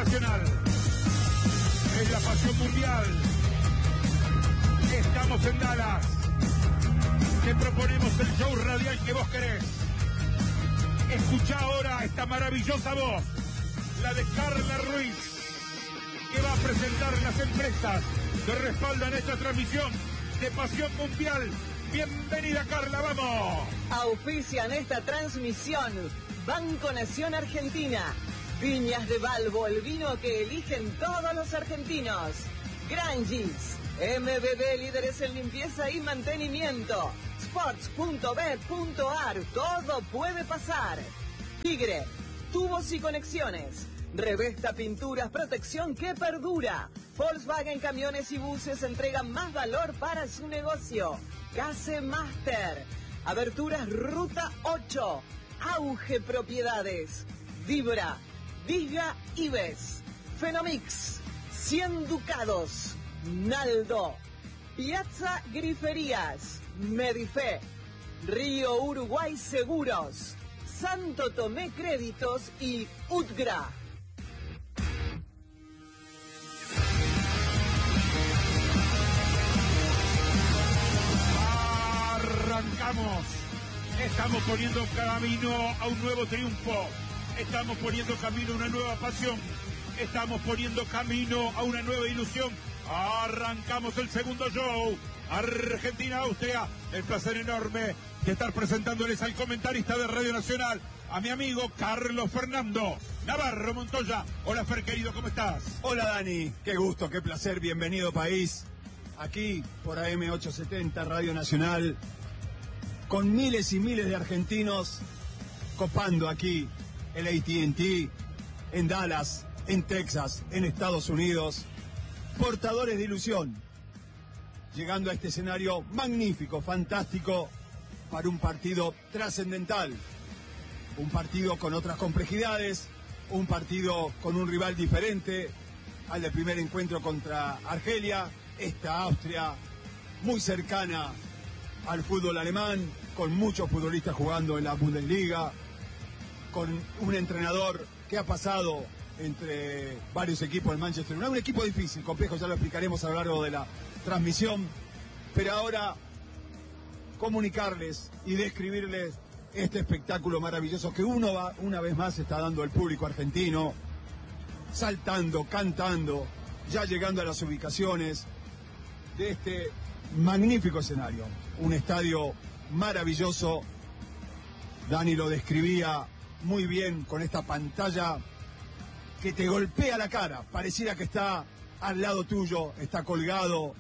Nacional. Es la pasión mundial. Estamos en Dallas. Te proponemos el show radial que vos querés. Escuchá ahora esta maravillosa voz, la de Carla Ruiz, que va a presentar las empresas que respaldan esta transmisión de Pasión Mundial. Bienvenida, Carla, vamos. Auspician esta transmisión Banco Nación Argentina, Viñas de Balbo, el vino que eligen todos los argentinos, Grangis, MBB, líderes en limpieza y mantenimiento, Sports.bet.ar, todo puede pasar, Tigre, tubos y conexiones, Revesta Pinturas, protección que perdura, Volkswagen Camiones y Buses entregan más valor para su negocio, Case Master, Aberturas Ruta 8, Auge Propiedades, Vibra, Diga y Ves, Fenomix, 100 Ducados, Naldo, Piazza Griferías, Medife, Río Uruguay Seguros, Santo Tomé Créditos y Utgra. Arrancamos. Estamos poniendo camino a un nuevo triunfo. Estamos poniendo camino a una nueva pasión. Estamos poniendo camino a una nueva ilusión. Arrancamos el segundo show. Argentina-Austria. El placer enorme de estar presentándoles al comentarista de Radio Nacional, a mi amigo Carlos Fernando Navarro Montoya. Hola, Fer, querido, ¿cómo estás? Hola, Dani. Qué gusto, qué placer. Bienvenido, país. Aquí por AM870, Radio Nacional, con miles y miles de argentinos copando aquí el AT&T, en Dallas, en Texas, en Estados Unidos, portadores de ilusión, llegando a este escenario magnífico, fantástico, para un partido trascendental, un partido con otras complejidades, un partido con un rival diferente al del primer encuentro contra Argelia, esta Austria muy cercana al fútbol alemán, con muchos futbolistas jugando en la Bundesliga, con un entrenador que ha pasado entre varios equipos del Manchester United, un equipo difícil, complejo, ya lo explicaremos a lo largo de la transmisión, pero ahora comunicarles y describirles este espectáculo maravilloso que una vez más está dando el público argentino, saltando, cantando, ya llegando a las ubicaciones de este magnífico escenario, un estadio maravilloso. Dani lo describía muy bien con esta pantalla que te golpea la cara, pareciera que está al lado tuyo, está colgado,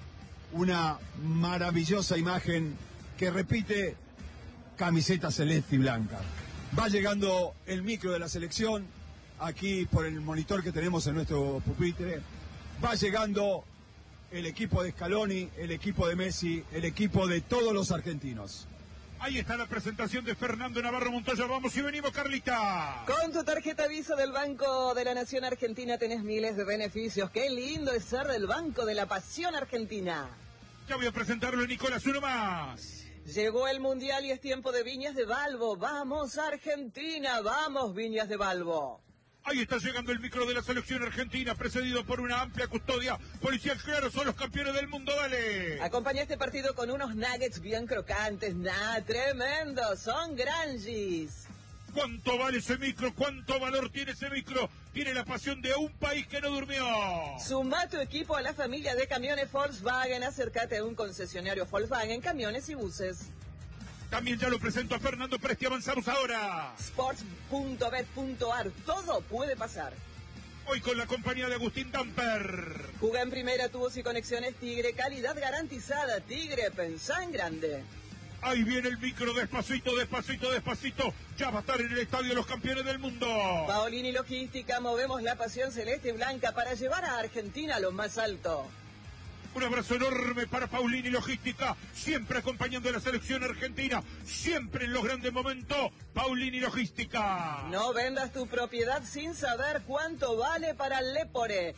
una maravillosa imagen que repite camiseta celeste y blanca. Va llegando el micro de la selección, aquí por el monitor que tenemos en nuestro pupitre, va llegando el equipo de Scaloni, el equipo de Messi, el equipo de todos los argentinos. Ahí está la presentación de Fernando Navarro Montoya. Vamos y venimos, Carlita. Con tu tarjeta Visa del Banco de la Nación Argentina tenés miles de beneficios. Qué lindo es ser del Banco de la Pasión Argentina. Ya voy a presentarlo, Nicolás, uno más. Llegó el Mundial y es tiempo de Viñas de Balbo. ¡Vamos, Argentina! ¡Vamos, Viñas de Balbo! Ahí está llegando el micro de la selección argentina, precedido por una amplia custodia policial. Claro, son los campeones del mundo, dale. Acompaña este partido con unos nuggets bien crocantes. Tremendo, son Grangis. ¿Cuánto vale ese micro? ¿Cuánto valor tiene ese micro? Tiene la pasión de un país que no durmió. Suma tu equipo a la familia de camiones Volkswagen. Acércate a un concesionario Volkswagen, camiones y buses. También ya lo presento a Fernando Presti. Avanzamos ahora. Sports.bet.ar, todo puede pasar. Hoy con la compañía de Agustín Damper. Juga en primera, tubos y conexiones Tigre, calidad garantizada. Tigre, pensá en grande. Ahí viene el micro, despacito, despacito, despacito. Ya va a estar en el estadio de los campeones del mundo. Paolini Logística, movemos la pasión celeste y blanca para llevar a Argentina a lo más alto. Un abrazo enorme para Paolini Logística, siempre acompañando a la selección argentina, siempre en los grandes momentos, Paolini Logística. No vendas tu propiedad sin saber cuánto vale para Lepore.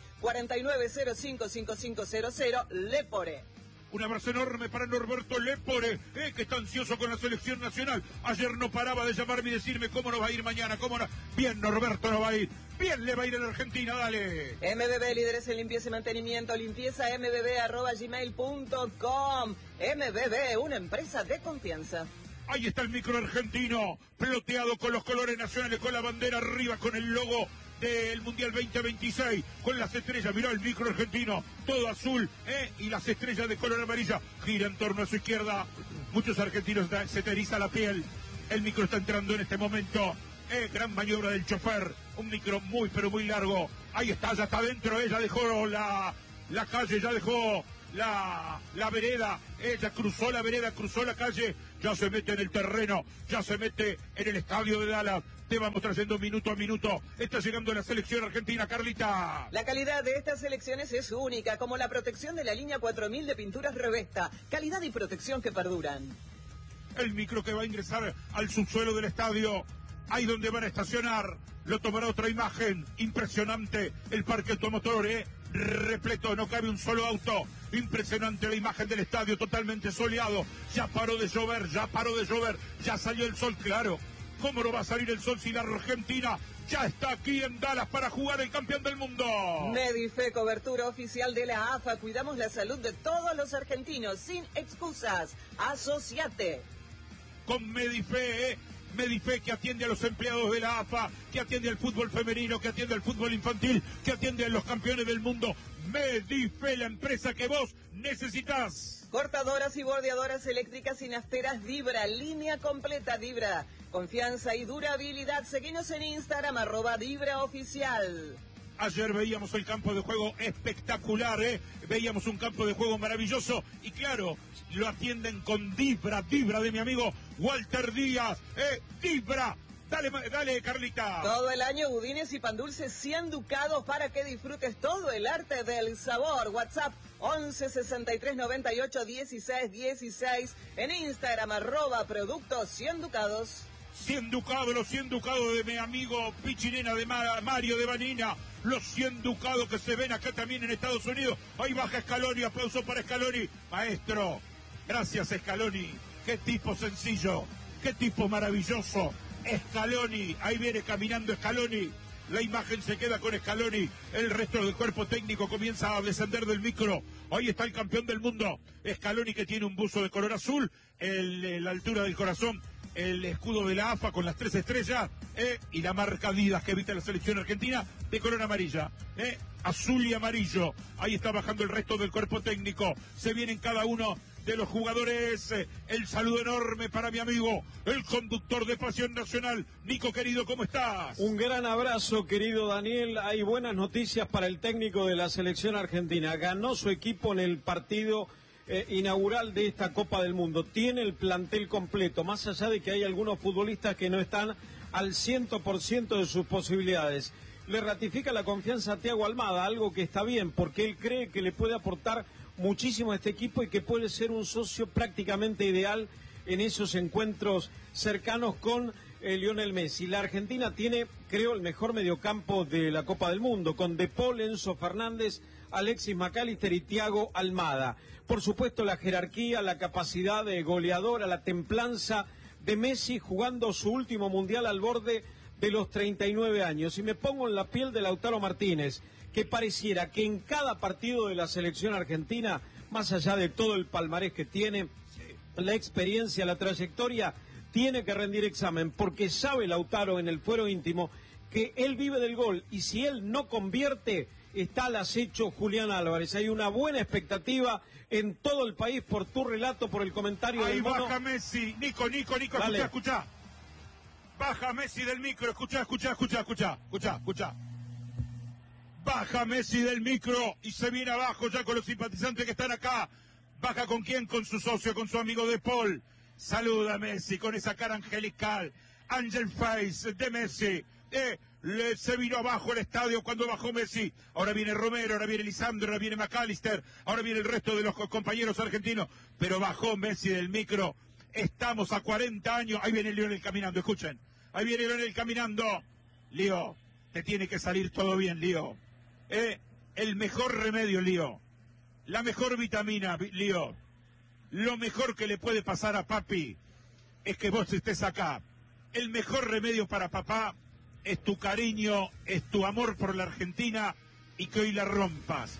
49055500 Lepore. Un abrazo enorme para Norberto Lepore, que está ansioso con la selección nacional. Ayer no paraba de llamarme y decirme cómo nos va a ir mañana, cómo no. Bien, Norberto, nos va a ir. Bien le va a ir a la Argentina, dale. MBB, líderes en limpieza y mantenimiento, limpieza@mbb.gmail.com. MBB, una empresa de confianza. Ahí está el micro argentino, ploteado con los colores nacionales, con la bandera arriba, con el logo del Mundial 2026, con las estrellas. Mirá el micro argentino, todo azul, y las estrellas de color amarilla. Gira en torno a su izquierda. Muchos argentinos se te eriza la piel. El micro está entrando en este momento. Gran maniobra del chofer. Un micro muy, pero muy largo. Ahí está, ya está adentro. Ella dejó la calle, ya dejó la vereda. Ella cruzó la vereda, cruzó la calle. Ya se mete en el terreno. Ya se mete en el estadio de Dallas. Te vamos trayendo minuto a minuto. Está llegando la selección argentina, Carlita. La calidad de estas selecciones es única, como la protección de la línea 4000 de pinturas Revesta. Calidad y protección que perduran. El micro que va a ingresar al subsuelo del estadio. Ahí donde van a estacionar, lo tomará otra imagen impresionante. El parque automotor, repleto, no cabe un solo auto. Impresionante la imagen del estadio, totalmente soleado. Ya paró de llover, ya salió el sol, claro. ¿Cómo no va a salir el sol si la Argentina ya está aquí en Dallas para jugar el campeón del mundo? Medife, cobertura oficial de la AFA. Cuidamos la salud de todos los argentinos, sin excusas. Asociate. Con Medife, Medife, que atiende a los empleados de la AFA, que atiende al fútbol femenino, que atiende al fútbol infantil, que atiende a los campeones del mundo. Medife, la empresa que vos necesitas. Cortadoras y bordeadoras eléctricas sin asteras Vibra, línea completa Vibra. Confianza y durabilidad. Seguinos en Instagram, @VibraOficial. Ayer veíamos el campo de juego espectacular, veíamos un campo de juego maravilloso y claro, lo atienden con Vibra de mi amigo Walter Díaz, Vibra. Dale, Carlita. Todo el año budines y pan dulces 100 ducados para que disfrutes todo el arte del sabor. WhatsApp 11 63 98 16 16. En Instagram @productos 100 ducados. 100 ducados, los 100 ducados de mi amigo Pichinena de Mario de Vanina. Los 100 ducados que se ven acá también en Estados Unidos. Ahí baja Scaloni, aplauso para Scaloni. Maestro, gracias Scaloni. Qué tipo sencillo, qué tipo maravilloso. Scaloni, ahí viene caminando Scaloni. La imagen se queda con Scaloni. El resto del cuerpo técnico comienza a descender del micro. Ahí está el campeón del mundo. Scaloni, que tiene un buzo de color azul. La altura del corazón. El escudo de la AFA con las 3 estrellas. Y la marca Adidas que evita la selección argentina de color amarilla. Azul y amarillo. Ahí está bajando el resto del cuerpo técnico. Se vienen cada uno de los jugadores. El saludo enorme para mi amigo, el conductor de Pasión Nacional. Nico, querido, ¿cómo estás? Un gran abrazo, querido Daniel. Hay buenas noticias para el técnico de la selección argentina. Ganó su equipo en el partido inaugural de esta Copa del Mundo. Tiene el plantel completo, más allá de que hay algunos futbolistas que no están al 100% de sus posibilidades. Le ratifica la confianza a Thiago Almada, algo que está bien, porque él cree que le puede aportar muchísimo a este equipo y que puede ser un socio prácticamente ideal en esos encuentros cercanos con Lionel Messi. La Argentina tiene, creo, el mejor mediocampo de la Copa del Mundo, con De Paul, Enzo Fernández, Alexis McAllister y Thiago Almada. Por supuesto, la jerarquía, la capacidad de goleadora, la templanza de Messi jugando su último mundial al borde de los 39 años. Y me pongo en la piel de Lautaro Martínez, que pareciera que en cada partido de la selección argentina, más allá de todo el palmarés que tiene, la experiencia, la trayectoria, tiene que rendir examen, porque sabe Lautaro en el fuero íntimo que él vive del gol, y si él no convierte, está al acecho Julián Álvarez. Hay una buena expectativa en todo el país por tu relato, por el comentario ahí del mono. Baja Messi, Nico, escucha. Baja Messi del micro, escucha. Baja Messi del micro y se viene abajo ya con los simpatizantes que están acá. Baja con quién, con su socio, con su amigo De Paul. Saluda a Messi con esa cara angelical, Angel Face de Messi. Se vino abajo el estadio cuando bajó Messi. Ahora viene Romero, ahora viene Lisandro, ahora viene McAllister, ahora viene el resto de los compañeros argentinos. Pero bajó Messi del micro. Estamos a 40 años. Ahí viene Lionel caminando, escuchen. Ahí viene Lionel caminando. Lío, te tiene que salir todo bien, Lío. El mejor remedio, Lío. La mejor vitamina, Lío. Lo mejor que le puede pasar a papi es que vos estés acá. El mejor remedio para papá es tu cariño, es tu amor por la Argentina y que hoy la rompas.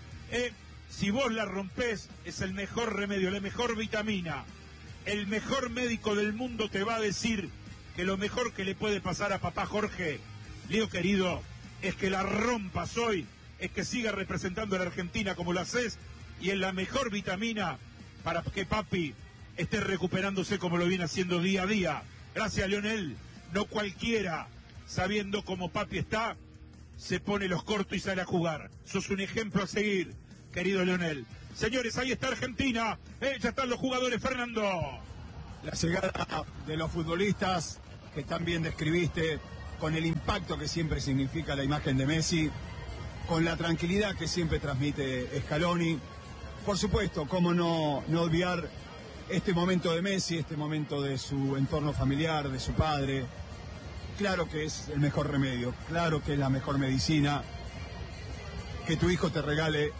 Si vos la rompés, es el mejor remedio, la mejor vitamina. El mejor médico del mundo te va a decir que lo mejor que le puede pasar a papá Jorge, Leo querido, es que la rompas hoy, es que sigas representando a la Argentina como lo haces, y es la mejor vitamina para que papi esté recuperándose como lo viene haciendo día a día. Gracias, Lionel. No cualquiera, sabiendo cómo papi está, se pone los cortos y sale a jugar. Sos un ejemplo a seguir, querido Lionel. Señores, ahí está Argentina. Ya están los jugadores, Fernando. La llegada de los futbolistas que tan bien describiste, con el impacto que siempre significa la imagen de Messi, con la tranquilidad que siempre transmite Scaloni. Por supuesto, cómo no olvidar este momento de Messi, este momento de su entorno familiar, de su padre. Claro que es el mejor remedio, claro que es la mejor medicina. Que tu hijo te regale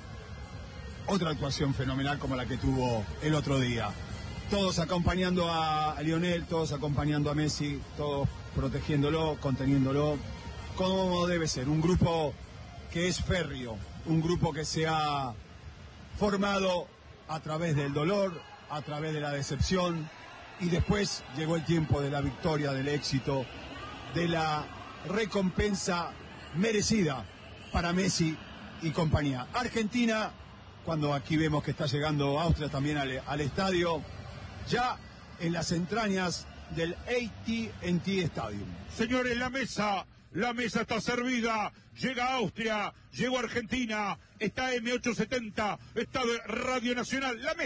otra actuación fenomenal como la que tuvo el otro día. Todos acompañando a Lionel, todos acompañando a Messi, todos protegiéndolo, conteniéndolo, como debe ser. Un grupo que es férreo, un grupo que se ha formado a través del dolor, a través de la decepción, y después llegó el tiempo de la victoria, del éxito, de la recompensa merecida para Messi y compañía. Argentina, cuando aquí vemos que está llegando Austria también al estadio, ya en las entrañas del AT&T Stadium. Señores, la mesa está servida. Llega Austria, llegó Argentina, está M870, está de Radio Nacional. La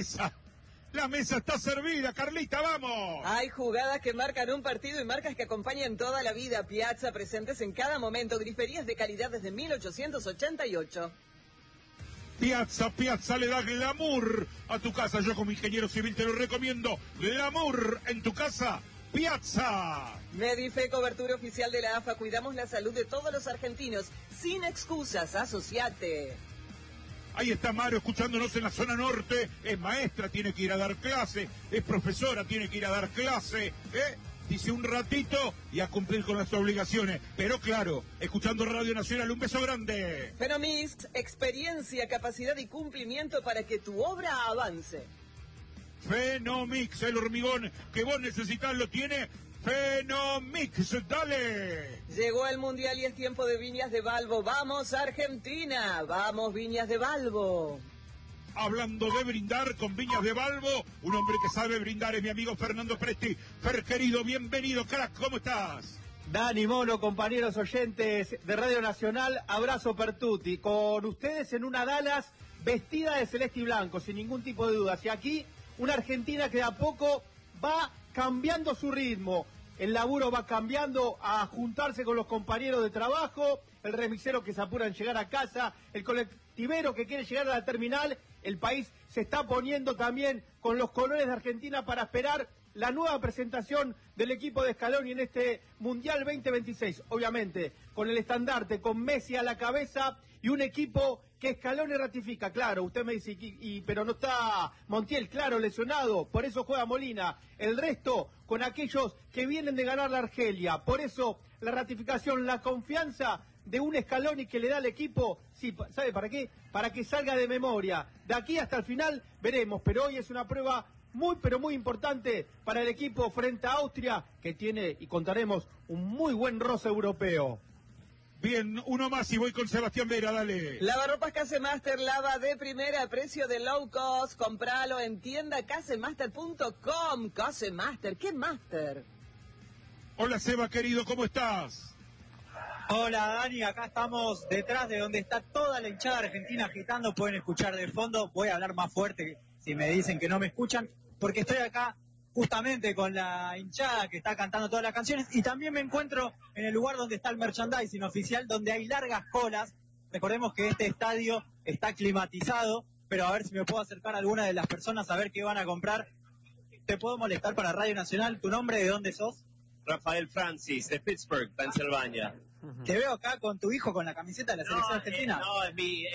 mesa está servida, Carlita, vamos. Hay jugadas que marcan un partido y marcas que acompañan toda la vida. Piazza, presentes en cada momento. Griferías de calidad desde 1888. Piazza le da glamour a tu casa. Yo como ingeniero civil te lo recomiendo. Glamour en tu casa. Piazza. Medife, cobertura oficial de la AFA. Cuidamos la salud de todos los argentinos. Sin excusas, asociate. Ahí está Mario escuchándonos en la zona norte. Es maestra, tiene que ir a dar clase. Es profesora, tiene que ir a dar clase. Dice un ratito y a cumplir con las obligaciones. Pero claro, escuchando Radio Nacional, un beso grande. Fenomix, experiencia, capacidad y cumplimiento para que tu obra avance. Fenomix, el hormigón que vos necesitas lo tiene Fenomix, dale. Llegó el Mundial y es tiempo de Viñas de Balbo. ¡Vamos, Argentina! ¡Vamos, Viñas de Balbo! Hablando de brindar con Viñas de Balbo, un hombre que sabe brindar es mi amigo Fernando Presti. Fer, querido, bienvenido, crack, ¿cómo estás? Dani, Mono, compañeros oyentes de Radio Nacional, abrazo per tutti. Con ustedes en una Dallas vestida de celeste y blanco, sin ningún tipo de dudas. Y aquí una Argentina que de a poco va cambiando su ritmo. El laburo va cambiando a juntarse con los compañeros de trabajo, el remixero que se apura en llegar a casa, el colectivero que quiere llegar a la terminal. El país se está poniendo también con los colores de Argentina para esperar la nueva presentación del equipo de Scaloni en este Mundial 2026. Obviamente, con el estandarte, con Messi a la cabeza y un equipo que Scaloni ratifica. Claro, usted me dice, pero no está Montiel, claro, lesionado, por eso juega Molina. El resto, con aquellos que vienen de ganar la Argelia. Por eso, la ratificación, la confianza de un Scaloni que le da al equipo, sí, ¿sabe para qué? Para que salga de memoria. De aquí hasta el final veremos, pero hoy es una prueba muy, pero muy importante para el equipo frente a Austria, que tiene, y contaremos, un muy buen roce europeo. Bien, uno más y voy con Sebastián Vera, dale. Lavarropas Casemaster, lava de primera, precio de low cost. Compralo en tienda casemaster.com. Casemaster, ¿qué master? Hola Seba, querido, ¿cómo estás? Hola Dani, acá estamos detrás de donde está toda la hinchada argentina agitando, pueden escuchar de fondo, voy a hablar más fuerte si me dicen que no me escuchan, porque estoy acá justamente con la hinchada que está cantando todas las canciones y también me encuentro en el lugar donde está el merchandising oficial, donde hay largas colas. Recordemos que este estadio está climatizado, pero a ver si me puedo acercar a alguna de las personas a ver qué van a comprar. ¿Te puedo molestar para Radio Nacional? ¿Tu nombre, de dónde sos? Rafael Francis, de Pittsburgh, Pensilvania. Te veo acá con tu hijo con la camiseta de la selección argentina. No, es mi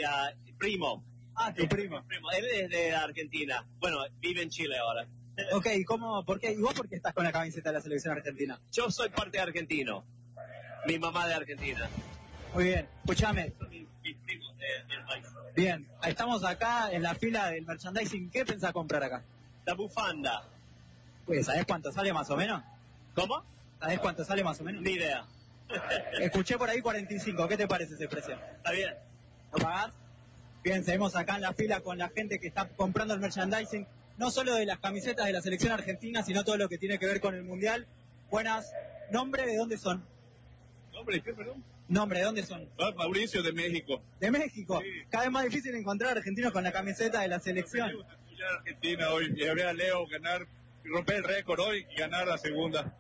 primo. Ah, tu primo. Él es de Argentina. Bueno, vive en Chile ahora. Ok, ¿por qué? ¿Y vos por qué estás con la camiseta de la selección argentina? Yo soy parte argentino. Mi mamá de Argentina. Muy bien, escúchame. Son mis primos del país. Bien, estamos acá en la fila del merchandising. ¿Qué pensás comprar acá? La bufanda. Pues, ¿sabés cuánto sale más o menos? ¿Cómo? ¿Sabés cuánto sale más o menos? Ni idea. Escuché por ahí 45. ¿Qué te parece ese precio? Está bien. ¿Lo pagás? Bien, seguimos acá en la fila con la gente que está comprando el merchandising, no solo de las camisetas de la selección argentina, sino todo lo que tiene que ver con el Mundial. Buenas. ¿Nombre de dónde son? ¿Nombre qué, perdón? ¿Nombre de dónde son? Mauricio, de México. ¿De México? Sí. Cada vez más difícil encontrar argentinos con la camiseta de la selección. A Argentina hoy, y habrá a Leo ganar, romper el récord hoy y ganar la segunda.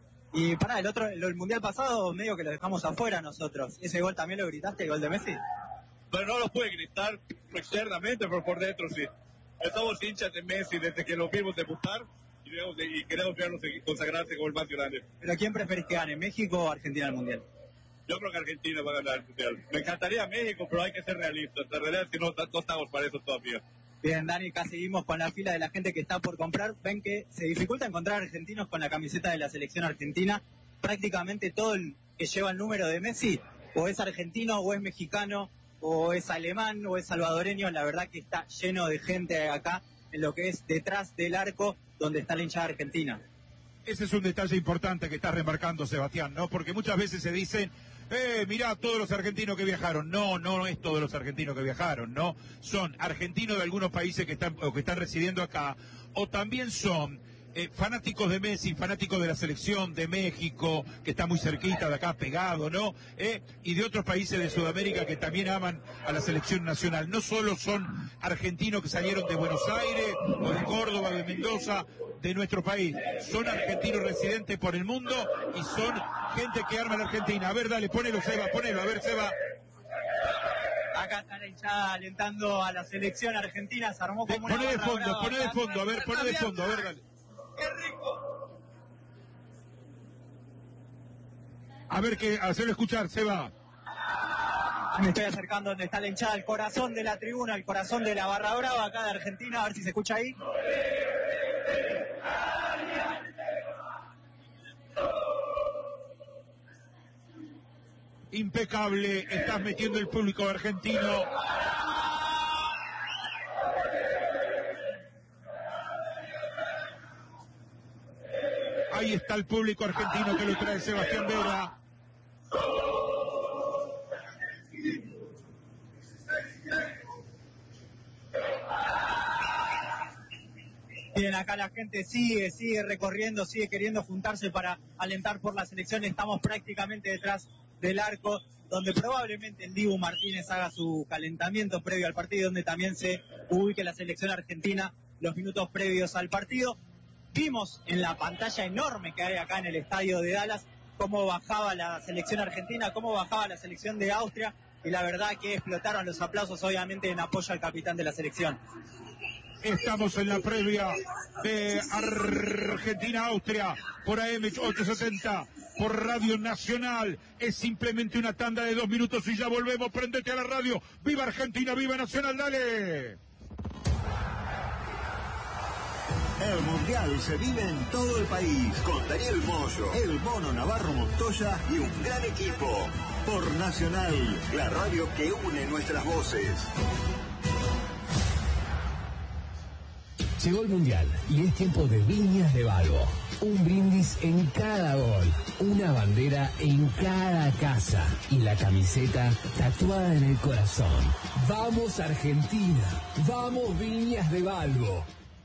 Y pará, el Mundial pasado medio que lo dejamos afuera nosotros. ¿Ese gol también lo gritaste, el gol de Messi? Pero no lo puede gritar externamente, pero por dentro sí. Estamos hinchas de Messi desde que lo vimos debutar y queremos verlo consagrarse como el más grande. ¿Pero quién preferís que gane, México o Argentina el Mundial? Yo creo que Argentina va a ganar el Mundial. Me encantaría México, pero hay que ser realistas. En realidad, si no estamos para eso todavía. Bien, Dani, acá seguimos con la fila de la gente que está por comprar. Ven que se dificulta encontrar argentinos con la camiseta de la selección argentina. Prácticamente todo el que lleva el número de Messi, o es argentino, o es mexicano, o es alemán, o es salvadoreño. La verdad que está lleno de gente acá en lo que es detrás del arco donde está la hinchada argentina. Ese es un detalle importante que está remarcando Sebastián, ¿no? Porque muchas veces se dicen, mirá, todos los argentinos que viajaron. No, no es todos los argentinos que viajaron, ¿no? Son argentinos de algunos países que están residiendo acá, o también son fanáticos de Messi, fanáticos de la selección de México, que está muy cerquita de acá, pegado, ¿no? Y de otros países de Sudamérica que también aman a la selección nacional. No solo son argentinos que salieron de Buenos Aires, o de Córdoba, de Mendoza, de nuestro país. Son argentinos residentes por el mundo y son gente que arma la Argentina. A ver, dale, ponelo, Seba, ponelo, a ver, Seba. Acá está la hinchada alentando a la selección argentina, se armó como una Poné de barra fondo, brava poné de acá. fondo, a ver, poné de fondo, a ver, dale. ¡Qué rico! A ver, hacerlo escuchar, Seba. Me estoy acercando donde está la hinchada, el corazón de la tribuna, el corazón de la barra brava acá de Argentina, a ver si se escucha ahí. Impecable, estás metiendo el público argentino. Ahí está el público argentino que lo trae Sebastián Vera. Bien, acá la gente sigue recorriendo, sigue queriendo juntarse para alentar por la selección. Estamos prácticamente detrás del arco, donde probablemente el Dibu Martínez haga su calentamiento previo al partido, donde también se ubique la selección argentina los minutos previos al partido. Vimos en la pantalla enorme que hay acá en el estadio de Dallas cómo bajaba la selección argentina, cómo bajaba la selección de Austria, y la verdad que explotaron los aplausos, obviamente en apoyo al capitán de la selección. Estamos en la previa de Argentina-Austria por AM870, por Radio Nacional. Es simplemente una tanda de 2 minutos y ya volvemos. Prendete a la radio. ¡Viva Argentina! ¡Viva Nacional! ¡Dale! El Mundial se vive en todo el país con Daniel Moyo, el Mono Navarro Montoya y un gran equipo. Por Nacional, la radio que une nuestras voces. Llegó el Mundial y es tiempo de Viñas de Valvo. Un brindis en cada gol, una bandera en cada casa y la camiseta tatuada en el corazón. ¡Vamos Argentina! ¡Vamos Viñas de Valvo!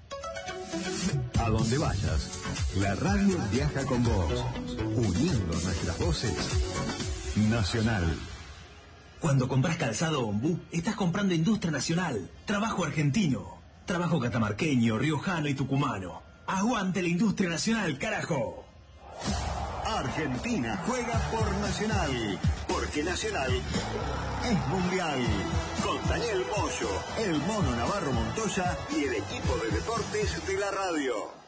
A donde vayas, la radio viaja con vos, uniendo nuestras voces. Nacional. Cuando compras calzado Ombú, estás comprando industria nacional, trabajo argentino, trabajo catamarqueño, riojano y tucumano. ¡Aguante la industria nacional, carajo! Argentina juega por Nacional, porque Nacional es mundial. Con Daniel Moyo, el Mono Navarro Montoya y el equipo de deportes de la radio.